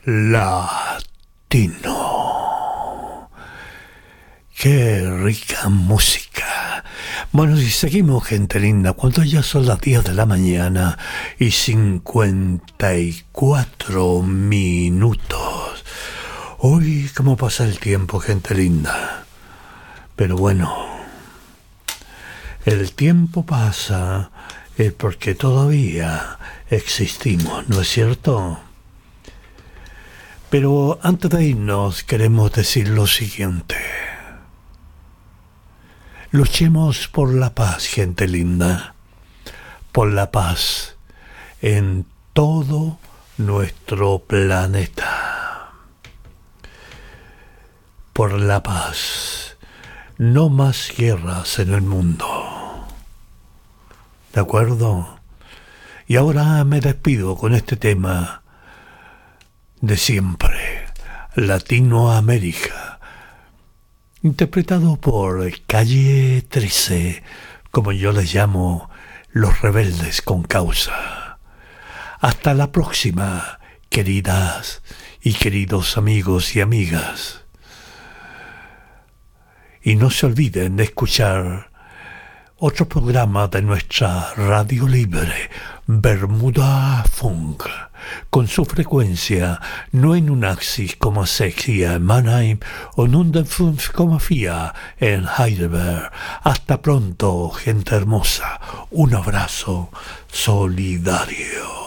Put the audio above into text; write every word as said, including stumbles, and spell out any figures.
latino. Qué rica música. Bueno, y seguimos, gente linda, cuando ya son las diez de la mañana y cincuenta y cuatro minutos. Uy, cómo pasa el tiempo, gente linda. Pero bueno, el tiempo pasa es porque todavía existimos, ¿no es cierto? Pero antes de irnos queremos decir lo siguiente. Luchemos por la paz, gente linda, por la paz en todo nuestro planeta. Por la paz. No más guerras en el mundo. ¿De acuerdo? Y ahora me despido con este tema de siempre, Latinoamérica. Interpretado por Calle trece, como yo les llamo, los rebeldes con causa. Hasta la próxima, queridas y queridos amigos y amigas. Y no se olviden de escuchar otro programa de nuestra radio libre, Bermuda Funk, con su frecuencia no en un axis como sexia en Mannheim o en un como fía en Heidelberg. Hasta pronto, gente hermosa. Un abrazo solidario.